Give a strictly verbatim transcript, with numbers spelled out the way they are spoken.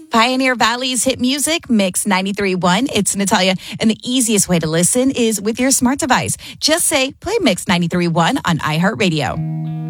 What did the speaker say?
Pioneer Valley's hit music, Mix ninety-three point one. It's Natalia, and the easiest way to listen is with your smart device. Just say, play Mix ninety-three point one on iHeartRadio.